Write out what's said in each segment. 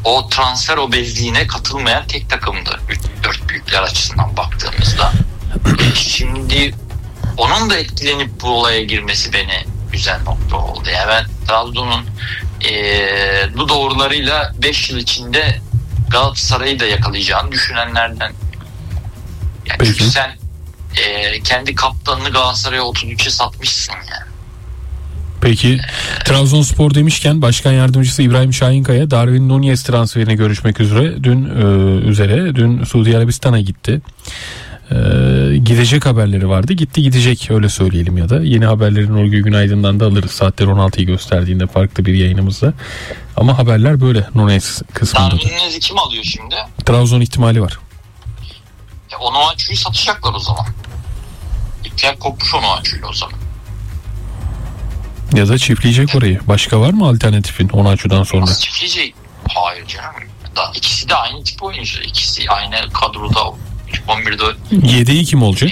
o transfer obezliğine katılmayan tek takımdı. 4 büyükler açısından baktığımızda. Şimdi onun da etkilenip bu olaya girmesi beni üzen nokta oldu. Yani ben Trabzon'un bu doğrularıyla 5 yıl içinde Galatasaray'ı da yakalayacağını düşünenlerden. Yani çünkü sen kendi kaptanını Galatasaray'a 33'e satmışsın yani. Peki Trabzonspor demişken Başkan Yardımcısı İbrahim Şahinkaya Darwin Núñez transferine görüşmek üzere dün Suudi Arabistan'a gitti. Gidecek haberleri vardı. Gidecek öyle söyleyelim ya da. Yeni haberlerin Nurgül Günaydın'dan da alırız. Saatler 16'yı gösterdiğinde farklı bir yayınımızda. Ama haberler böyle Núñez kısmında. Darwin Núñez'i kim alıyor şimdi? Trabzon ihtimali var. Onuachu'yu satacaklar o zaman. İpler kopmuş Onuachu'yla o zaman. Ya da çiftleyecek orayı. Başka var mı alternatifin Onuachu'dan sonra? Nasıl çiftleyecek? Hayır canım. İkisi de aynı tip oyuncu. İkisi aynı kadroda 11'de yedeği kim olacak?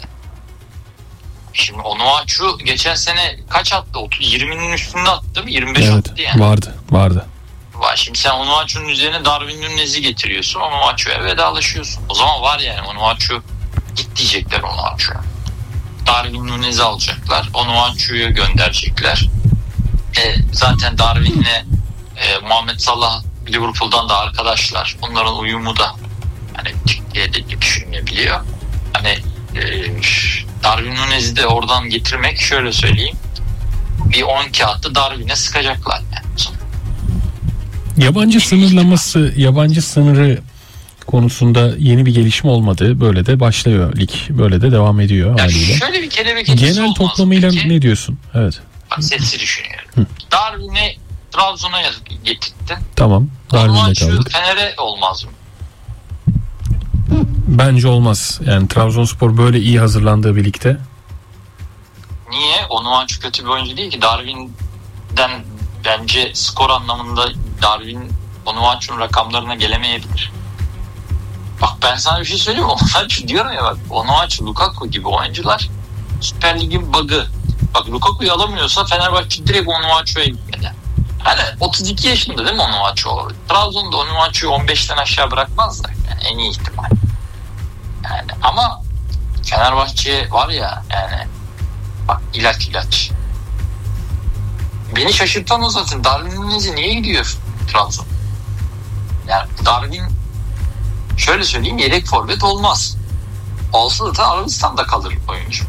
Şimdi Onuachu geçen sene kaç attı? 20'nin üstünde attı değil mi? 25 evet, attı yani. Vardı. Şimdi sen Onuachu'nun üzerine Darwin Núñez'i getiriyorsun. Onuachu'ya vedalaşıyorsun. O zaman var yani Onuachu git diyecekler Onuachu'ya. Darwin Núñez'i alacaklar. Onuachu'yu gönderecekler. Zaten Darwin'le Muhammed Salah Liverpool'dan da arkadaşlar. Onların uyumu da hani diye de düşünebiliyor. Hani Darwin Núñez'i de oradan getirmek şöyle söyleyeyim. Bir 10 kağıtta Darwin'e sıkacaklar yani. Yabancı sınırı konusunda yeni bir gelişme olmadı. Böyle de başlıyor lig. Böyle de devam ediyor haliyle. Şöyle bir kelebek etkisi genel toplamıyla ne diyorsun? Evet. Bak sesi düşünüyorum. Darwin'i Trabzon'a getirttin. Tamam. Darwin'le kaldık. Fener'e olmaz mı? Bence olmaz. Yani Trabzonspor böyle iyi hazırlandığı birlikte. Niye? Onuachu kötü bir oyuncu değil ki. Darwin'den bence skor anlamında Darwin Onuachu'nun rakamlarına gelemeyebilir. Bak ben sana bir şey söyleyeyim mi? Onuachu diyorum ya bak. Onuachu, Lukaku gibi oyuncular Süper Lig'in bug'ı. Bak Lukaku'yu alamıyorsa Fenerbahçe direkt Onuachu'ya gitmeli. Hani 32 yaşında değil mi Onuachu? Trabzon'da Onuachu'yu 15'ten aşağı bırakmazlar. Yani en iyi ihtimal. Yani ama Fenerbahçe var ya yani bak ilaç. Beni şaşırtan o zaten. Darwin Núñez'e niye gidiyor Trabzon? Yani Darwin şöyle söyleyeyim yedek forvet olmaz. Olsa da Arabistan'da kalır oyuncu.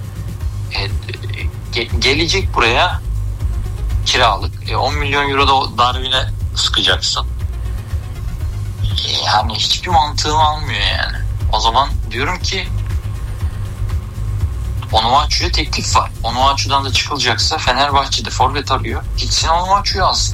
Gelecek buraya kiralık. 10 milyon euro da Darwin'e sıkacaksın. Yani hiçbir mantığım almıyor yani. O zaman diyorum ki Onuachu'ya teklif var. Onuachu'dan da çıkılacaksa Fenerbahçe'de forvet arıyor. Gitsin Onuachu'yu alsın.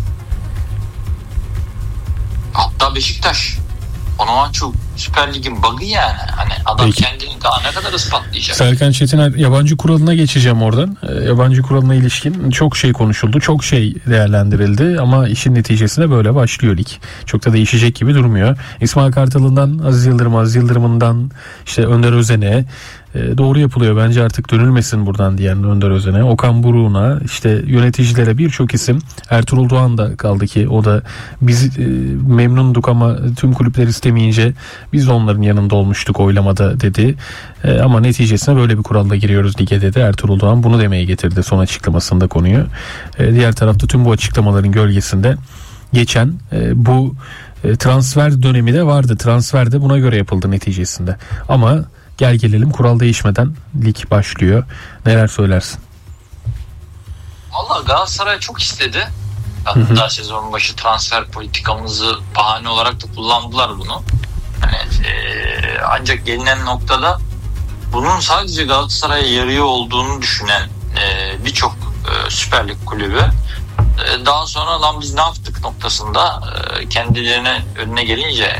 Hatta Beşiktaş. Onuachu Süper Lig'in bug'ı yani. Hani adam peki kendini daha ne kadar ispatlayacak. Serkan Çetiner, yabancı kuralına geçeceğim oradan. Yabancı kuralına ilişkin çok şey konuşuldu. Çok şey değerlendirildi ama işin neticesinde böyle başlıyor lig. Çok da değişecek gibi durmuyor. İsmail Kartal'ından Aziz Yıldırım'ından işte Önder Özen'e doğru yapılıyor bence artık dönülmesin buradan diyen Önder Özen'e, Okan Buruk'una, işte yöneticilere birçok isim, Ertuğrul Doğan da kaldı ki o da biz memnunduk ama tüm kulüpler istemeyince biz de onların yanında olmuştuk oylamada dedi. Ama neticesinde böyle bir kuralla giriyoruz lige dedi. Ertuğrul Doğan bunu demeye getirdi son açıklamasında konuyu. Diğer tarafta tüm bu açıklamaların gölgesinde geçen bu transfer dönemi de vardı. Transfer de buna göre yapıldı neticesinde. Ama gel gelelim kural değişmeden lig başlıyor. Neler söylersin? Vallahi Galatasaray çok istedi. Hatta sezon başı transfer politikamızı bahane olarak da kullandılar bunu. Hani, ancak gelinen noktada bunun sadece Galatasaray'a yarıyor olduğunu düşünen birçok Süper Lig kulübü daha sonra lan biz ne yaptık noktasında kendilerine önüne gelince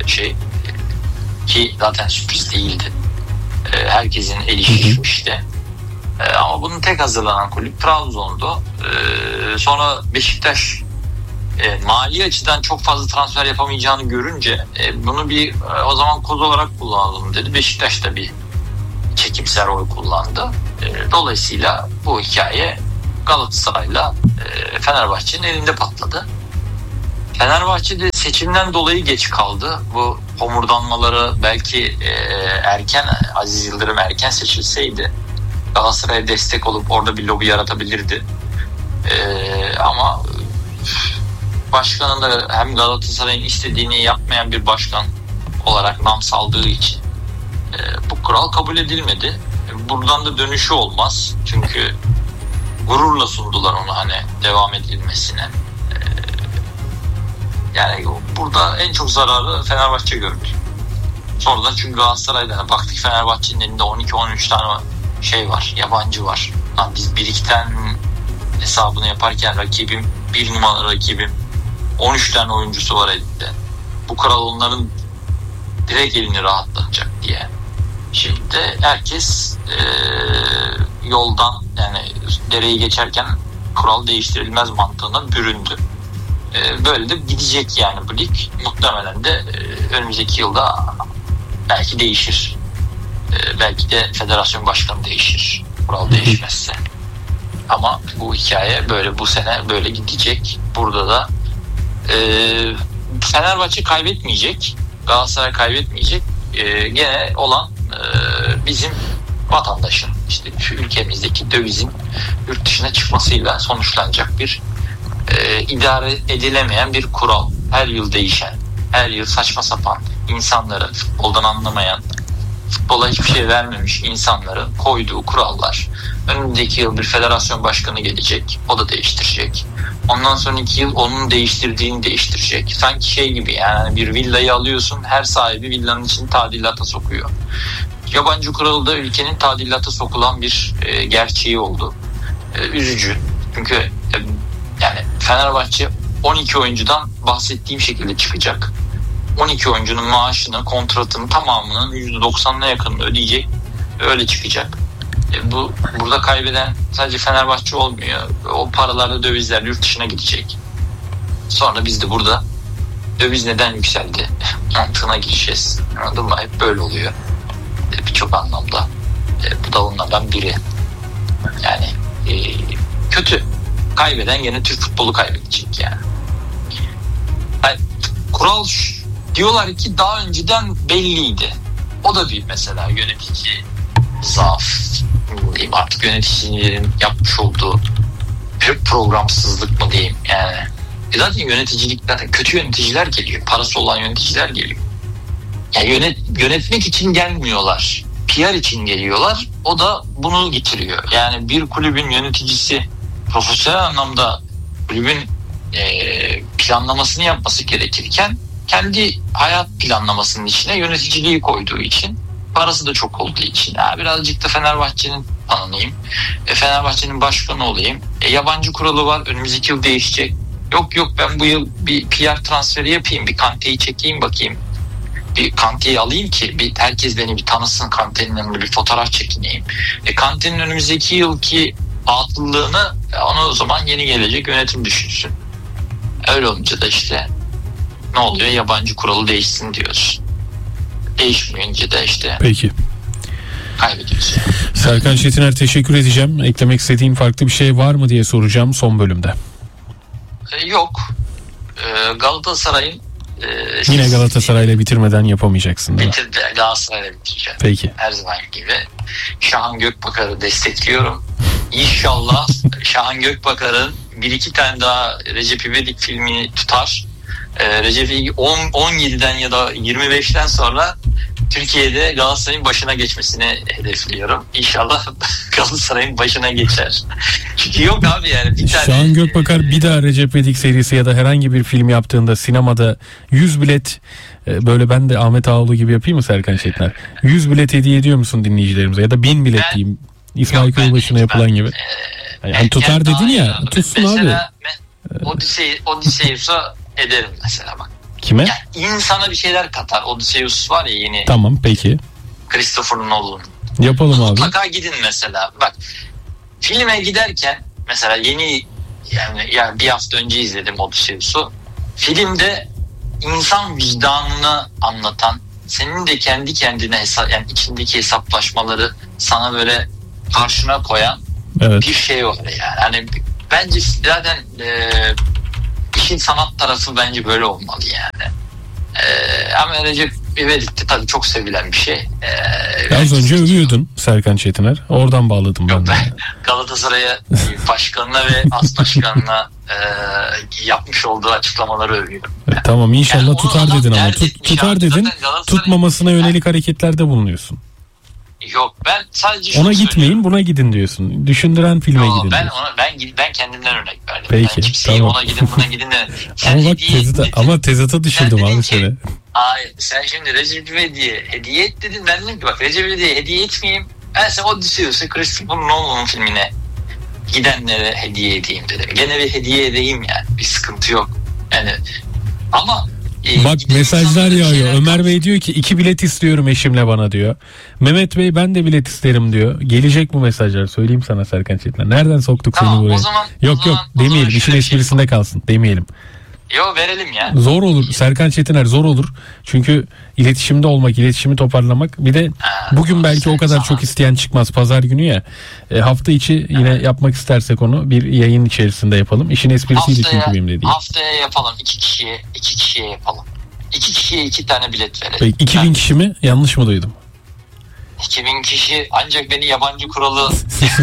ki zaten sürpriz değildi. Herkesin eli şişmişti. Ama bunun tek hazırlanan kulüp Trabzon'du. Sonra Beşiktaş mali açıdan çok fazla transfer yapamayacağını görünce bunu bir o zaman koz olarak kullanalım dedi. Beşiktaş da bir çekimser oy kullandı. Dolayısıyla bu hikaye Galatasaray'la Fenerbahçe'nin elinde patladı. Fenerbahçe'de seçimden dolayı geç kaldı. Bu homurdanmaları belki erken, Aziz Yıldırım erken seçilseydi Galatasaray'a destek olup orada bir lobi yaratabilirdi. Ama başkanın da hem Galatasaray'ın istediğini yapmayan bir başkan olarak nam saldığı için bu kural kabul edilmedi. Buradan da dönüşü olmaz. Çünkü gururla sundular onu hani devam edilmesine. Yani burada en çok zararı Fenerbahçe gördü. Sonradan çünkü Galatasaray'da baktık Fenerbahçe'nin elinde 12-13 tane şey var, yabancı var. Lan biz birikten hesabını yaparken rakibim, bir numaralı rakibim 13 tane oyuncusu var elinde. Bu kural onların direkt elini rahatlatacak diye. Şimdi de herkes yoldan yani dereyi geçerken kural değiştirilmez mantığına büründü. Böyle de gidecek yani bu lig. Muhtemelen de önümüzdeki yılda belki değişir. Belki de federasyon başkanı değişir. Kural değişmezse. Ama bu hikaye böyle bu sene böyle gidecek. Burada da Fenerbahçe kaybetmeyecek. Galatasaray kaybetmeyecek. Gene olan bizim vatandaşın işte şu ülkemizdeki dövizin yurt dışına çıkmasıyla sonuçlanacak bir idare edilemeyen bir kural. Her yıl değişen, her yıl saçma sapan insanları, futboldan anlamayan, futbola hiçbir şey vermemiş insanların koyduğu kurallar. Önümüzdeki yıl bir federasyon başkanı gelecek, o da değiştirecek. Ondan sonraki yıl onun değiştirdiğini değiştirecek. Sanki şey gibi yani bir villayı alıyorsun, her sahibi villanın için tadilata sokuyor. Yabancı kuralı da ülkenin tadilata sokulan bir gerçeği oldu. Üzücü. Çünkü yani Fenerbahçe 12 oyuncudan bahsettiğim şekilde çıkacak. 12 oyuncunun maaşını, kontratının tamamının %90'ına yakınını ödeyecek. Öyle çıkacak. Burada kaybeden sadece Fenerbahçe olmuyor. O paralarla dövizler yurt dışına gidecek. Sonra biz de burada döviz neden yükseldi mantığına gireceğiz. Anladın mı? Hep böyle oluyor. Birçok anlamda. Bu da onlardan biri. Yani kötü. Kaybeden gene Türk futbolu kaybedecek yani. Kural diyorlar ki daha önceden belliydi. O da bir mesela yönetici zaaf diyeyim artık yöneticilerin yapmış olduğu bir programsızlık mı diyeyim yani. Zaten yöneticilikten kötü yöneticiler geliyor. Parası olan yöneticiler geliyor. Yani yönetmek için gelmiyorlar. PR için geliyorlar. O da bunu getiriyor. Yani bir kulübün yöneticisi profesyonel anlamda kulübün planlamasını yapması gerekirken kendi hayat planlamasının içine yöneticiliği koyduğu için parası da çok olduğu için birazcık da Fenerbahçe'nin tanınayım. Fenerbahçe'nin başkanı olayım. Yabancı kuralı var. Önümüzdeki yıl değişecek. Yok ben bu yıl bir PR transferi yapayım. Bir Kante'yi çekeyim bakayım. Bir Kante'yi alayım ki herkes beni bir tanısın. Kante'nin önünde bir fotoğraf çekineyim. Kante'nin önümüzdeki yılki atıllığını onu o zaman yeni gelecek yönetim düşünsün. Öyle olunca da işte ne oluyor? Yabancı kuralı değişsin diyoruz. Değişmeyince de işte peki kaybediyoruz. Serkan Çetiner teşekkür edeceğim. Eklemek istediğin farklı bir şey var mı diye soracağım son bölümde. Yok. Galatasaray'ın yine Galatasaray'la bitirmeden yapamayacaksın değil mi? Galatasaray'la bitireceğim. Peki. Her zaman gibi. Şahan Gökbakar'ı destekliyorum. İnşallah Şahan Gökbakar'ın bir iki tane daha Recep İvedik filmini tutar. Recep İvedik 17'den ya da 25'ten sonra Türkiye'de Galatasaray'ın başına geçmesini hedefliyorum. İnşallah Galatasaray'ın başına geçer. Çünkü yok abi yani bir tane... Şahan Gökbakar bir daha Recep İvedik serisi ya da herhangi bir film yaptığında sinemada 100 bilet böyle ben de Ahmet Ağaoğlu gibi yapayım mı Serkan Şetiner? 100 bilet hediye ediyor musun dinleyicilerimize ya da 1000 bilet diyeyim. İsmail Köybaşı'na yapılan gibi. Yani tutar dedin ya tutsun mesela, abi. Odysseus'a ederim mesela bak. Kime? Yani insana bir şeyler katar. Odysseus var ya yeni. Tamam peki. Christopher Nolan'ın. Yapalım abi. Mutlaka gidin mesela. Bak filme giderken mesela yeni yani bir hafta önce izledim Odysseus'u. Filmde insan vicdanını anlatan, senin de kendi kendine yani içindeki hesaplaşmaları sana böyle karşına koyan bir şey var yani. Hani bence zaten işin sanat tarafı bence böyle olmalı yani. Ama Recep İvedik de tabii çok sevilen bir şey. Az önce övüyordun Serkan Çetiner. Oradan bağladım ben de. Galatasaray'a başkanına ve as başkanına yapmış olduğu açıklamaları övüyorum. Tamam, inşallah Yani tutar onu dedin adam ama dert etmiş tutar abi. dedin. Zaten Galatasaray- Tutmamasına yönelik hareketlerde bulunuyorsun. Yok, ben sadece şunu Ona söylüyorum. gitmeyin, buna gidin diyorsun. Düşündüren filme Yo, gidin ben diyorsun. ben kendimden örnek verdim. Peki, Ben kimseyi tamam. ona gidin buna gidin de. Sen Ama bak hediye et dedin. tezata düşürdüm dedin abi ki- seni. Hayır, sen şimdi Recep İvedik'e hediye et dedin. Ben dedim ki bak, Recep İvedik'e hediye etmeyeyim. Ben sana Odysseus'u Christopher Nolan'ın filmine gidenlere hediye edeyim dedim. Gene bir hediye edeyim yani. Bir sıkıntı yok. Yani ama Bak giden mesajlar insanlara bir yağıyor. şeyler Ömer kalsın. Bey diyor ki 2 bilet istiyorum eşimle bana diyor. Mehmet Bey ben de bilet isterim diyor. Gelecek bu mesajlar. Söyleyeyim sana Serkan Çetiner. Nereden soktuk Tamam, seni buraya? o zaman- Yok o zaman demeyelim. İşin şöyle bir şey esprisinde kalsın. Demeyelim. Yo, verelim ya. Zor olur. Serkan Çetiner zor olur. Çünkü iletişimde olmak, iletişimi toparlamak. Bir de bugün belki o kadar çok isteyen çıkmaz. Pazar günü ya. Hafta içi yine yapmak istersek onu bir yayın içerisinde yapalım. İşin esprisiydi çünkü benim dediğim. Haftaya yapalım. İki kişiye yapalım. 2 kişiye 2 tane bilet verelim. Peki, 2000 kişi mi? Yanlış mı duydum? 2000 kişi ancak beni yabancı kuralı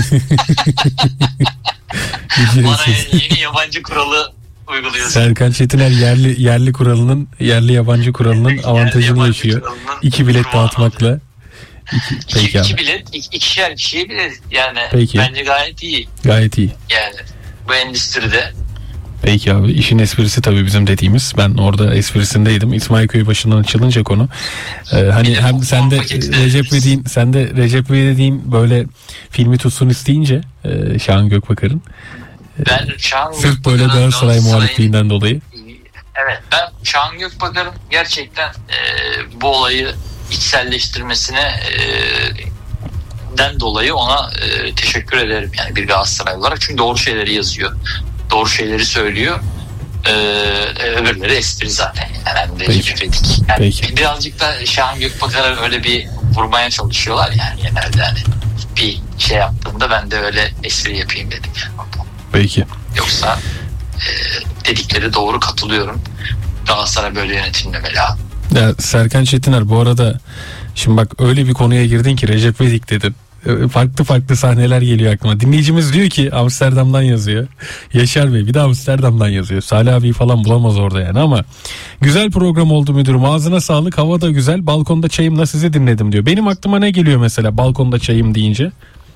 bana yeni yabancı kuralı uyguluyorsun. Serkan Çetiner yerli kuralının, yerli yabancı kuralının avantajını yabancı yaşıyor. kuralının 2 bilet kurbanı dağıtmakla. Peki abi. 2 bilet, ikişer kişiye bilet. Yani Peki. bence gayet iyi. Gayet iyi. Yani bu endüstride. Peki abi, işin esprisi tabii bizim dediğimiz. Ben orada esprisindeydim. İsmail Köybaşı'ndan açılınca konu. Hani de hem bu sen de paketi de Recep veririz. İvedik'in, sen de Recep İvedik'in böyle filmi tutsun isteyince Şahan Gökbakar'ın Ben Şahan sırf böyle Gökbakar'ın Galatasaray Galatasaray'ın- muhalifliğinden dolayı. Evet, ben Şahan Gökbakar'ın gerçekten bu olayı içselleştirmesine den dolayı ona teşekkür ederim yani bir Galatasaray olarak. Çünkü doğru şeyleri yazıyor. Doğru şeyleri söylüyor. Öbürleri espri zaten. Yani Peki. Recep İvedik. Yani Peki. birazcık da Şahan Gökbakar'a öyle bir vurmaya çalışıyorlar yani genelde. Hani bir şey yaptığımda ben de öyle espri yapayım dedim. Yani. Peki. Yoksa dedikleri doğru, katılıyorum. Galatasaray böyle yönetilmemeli abi. Ya Serkan Çetiner, bu arada şimdi bak öyle bir konuya girdin ki Recep İvedik dedin. Farklı sahneler geliyor aklıma. Dinleyicimiz diyor ki Amsterdam'dan yazıyor. Yaşar Bey bir de Amsterdam'dan yazıyor. Salih abiyi falan bulamaz orada yani, ama güzel program oldu müdürüm. Ağzına sağlık. Hava da güzel. Balkonda çayımla sizi dinledim diyor. Benim aklıma ne geliyor mesela balkonda çayım deyince?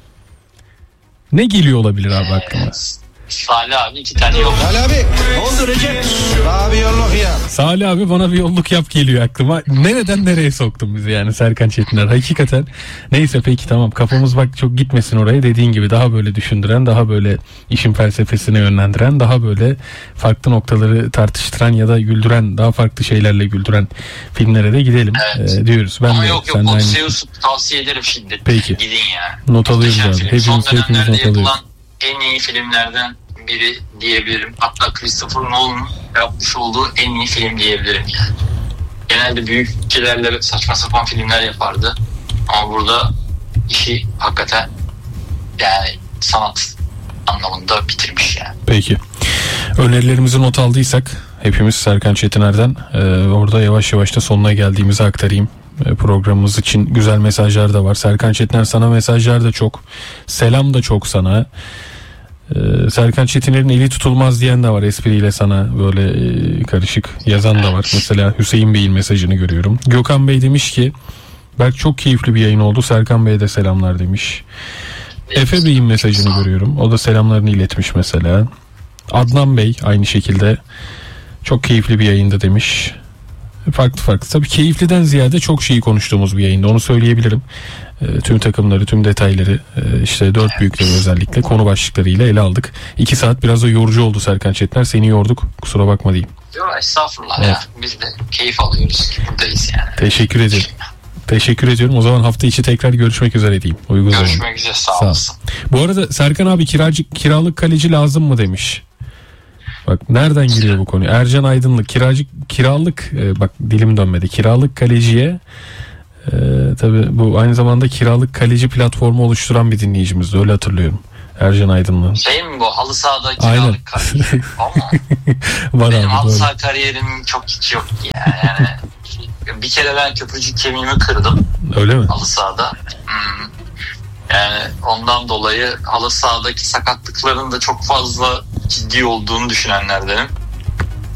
Ne geliyor olabilir abi aklıma? Salih abi 2 tane yol. Ali abi ne oldu Recep? Abi yolluk ya. Salih abi bana bir yolluk yap geliyor aklıma. Nereden nereye soktun bizi yani Serkan Çetiner? Hakikaten. Neyse peki tamam, kafamız bak çok gitmesin oraya, dediğin gibi daha böyle düşündüren, daha böyle işin felsefesine yönlendiren, daha böyle farklı noktaları tartıştıran ya da güldüren, daha farklı şeylerle güldüren filmlere de gidelim diyoruz. Ben Ama de yok seninle aynı. Odysseus'u tavsiye ederim şimdi. Peki. Gidin ya. Not alıyoruz Muhteşem abi. film. Son Hepimiz dönemlerde not alıyoruz. yapılan en iyi filmlerden biri diyebilirim. Hatta Christopher Nolan'ın yapmış olduğu en iyi film diyebilirim yani. Genelde büyük bütçelerle saçma sapan filmler yapardı. Ama burada işi hakikaten yani sanat anlamında bitirmiş yani. Peki. Önerilerimizi not aldıysak hepimiz Serkan Çetiner'den orada yavaş yavaş da sonuna geldiğimizi aktarayım. Programımız için güzel mesajlar da var. Serkan Çetiner, sana mesajlar da çok. Selam da çok sana. Serkan Çetiner'in eli tutulmaz diyen de var, espriyle sana böyle karışık yazan da var. Mesela Hüseyin Bey'in mesajını görüyorum. Gökhan Bey demiş ki Berk çok keyifli bir yayın oldu. Serkan Bey'e de selamlar demiş. Efe Bey'in mesajını görüyorum. O da selamlarını iletmiş mesela. Adnan Bey aynı şekilde çok keyifli bir yayında demiş. Farklı. Tabii keyifliden ziyade çok şeyi konuştuğumuz bir yayında, onu söyleyebilirim. Tüm takımları, tüm detayları, işte 4 büyükleri özellikle konu başlıklarıyla ele aldık. 2 saat biraz da yorucu oldu Serkan Çetiner. Seni yorduk. Kusura bakma diyeyim. Yok estağfurullah Evet. ya. Biz de keyif alıyoruz. Buradayız yani. Teşekkür ederim. Teşekkür ediyorum. O zaman hafta içi tekrar görüşmek üzere diyeyim. Uygun zamanda. Görüşmek üzere. Sağ Sağ ol. olasın. Bu arada Serkan abi kiralık kaleci lazım mı demiş. Bak nereden giriyor bu konu? Ercan Aydınlık kiralık bak dilim dönmedi. Kiralık kaleciye tabii bu aynı zamanda kiralık kaleci platformu oluşturan bir dinleyicimizdi. Öyle hatırlıyorum. Ercan Aydın'la. Şey mi bu? Halı sahada Aynen. kiralık kardeşim. Ama Var benim abi halı doğru. saha kariyerim çok hiç yok ya. Yani bir kere ben köprücük kemiğimi kırdım Öyle mi? halı sahada. Yani ondan dolayı halı sahadaki sakatlıkların da çok fazla ciddi olduğunu düşünenlerdenim.